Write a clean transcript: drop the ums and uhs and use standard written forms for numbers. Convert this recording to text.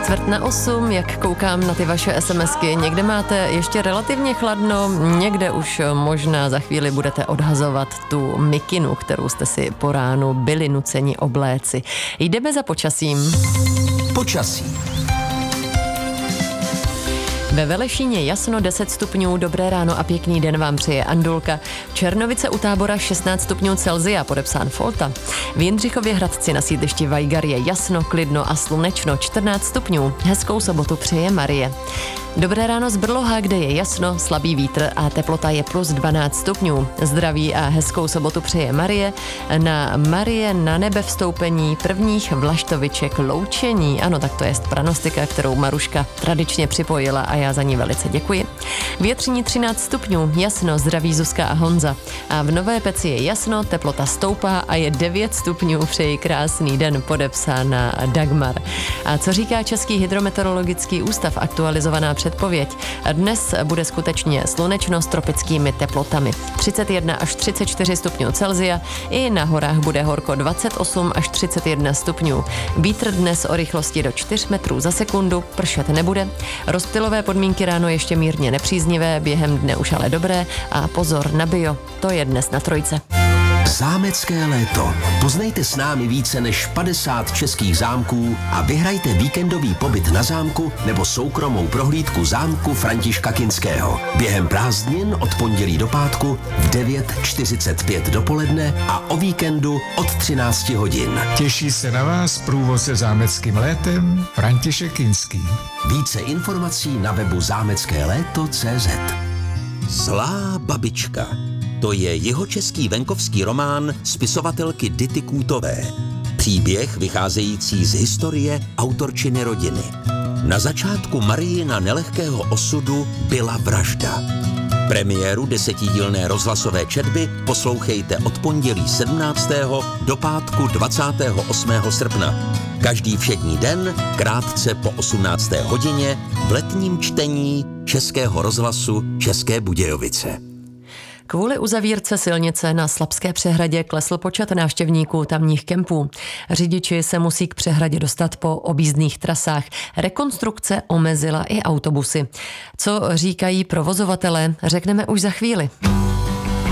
7:45, jak koukám na ty vaše SMSky, někde máte ještě relativně chladno, někde už možná za chvíli budete odhazovat tu mikinu, kterou jste si po ránu byli nuceni obléci. Jdeme za počasím. Počasí. Ve Velešíně jasno 10 stupňů, dobré ráno a pěkný den vám přeje Andulka. Černovice u Tábora 16 stupňů Celsia, podepsán Folta. V Jindřichově Hradci na sídlišti Vajgar je jasno, klidno a slunečno 14 stupňů. Hezkou sobotu přeje Marie. Dobré ráno z Brloha, kde je jasno, slabý vítr a teplota je plus 12 stupňů. Zdraví a hezkou sobotu přeje Marie. Marie na nebe vstoupení prvních vlaštoviček loučení. Ano, tak to je pranostika, kterou Maruška tradičně připojila a já za ní velice děkuji. Větřiní 13 stupňů, jasno, zdraví Zuzka a Honza. A v Nové Peci je jasno, teplota stoupá a je 9 stupňů, přeji krásný den, podepsána Dagmar. A co říká Český hydrometeorologický ústav, aktualizovaná předpověď? Dnes bude skutečně slunečno s tropickými teplotami. 31 až 34 stupňů Celsia, i na horách bude horko 28 až 31 stupňů. Vítr dnes o rychlosti do 4 metrů za sekundu, pršet nebude. Rozptylové podmínky ráno ještě mírně nepříznivé, během dne už ale dobré a pozor na bio, to je dnes na trojce. Zámecké léto. Poznejte s námi více než 50 českých zámků a vyhrajte víkendový pobyt na zámku nebo soukromou prohlídku zámku Františka Kinského. Během prázdnin od pondělí do pátku v 9:45 dopoledne a o víkendu od 13 hodin. Těší se na vás průvodce zámeckým létem František Kinský. Více informací na webu zámeckéléto.cz. Zlá babička. To je jihočeský venkovský román spisovatelky Dity Kůtové. Příběh vycházející z historie autorčiny rodiny. Na začátku Marijina nelehkého osudu byla vražda. Premiéru 10dílné rozhlasové četby poslouchejte od pondělí 17. do pátku 28. srpna. Každý všední den, krátce po 18. hodině, v letním čtení Českého rozhlasu České Budějovice. Kvůli uzavírce silnice na Slabské přehradě klesl počet návštěvníků tamních kempů. Řidiči se musí k přehradě dostat po objízdných trasách. Rekonstrukce omezila i autobusy. Co říkají provozovatelé, řekneme už za chvíli.